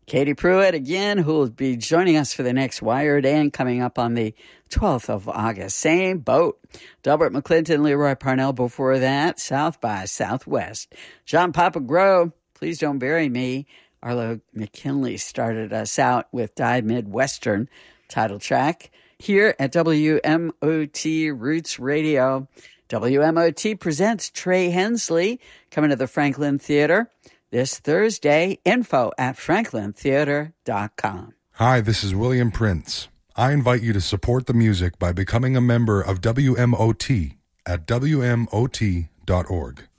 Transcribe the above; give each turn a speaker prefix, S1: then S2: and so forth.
S1: Katie Pruitt again, who will be joining us for the next Wired In coming up on the 12th of August. Same boat. Delbert McClinton, Leroy Parnell before that. South by Southwest. John Papa Grove, Please Don't Bury Me. Arlo McKinley started us out with Die Midwestern title track. Here at WMOT Roots Radio, WMOT presents Trey Hensley coming to the Franklin Theater this Thursday. Info at franklintheater.com.
S2: Hi, this is William Prince. I invite you to support the music by becoming a member of WMOT at WMOT.org.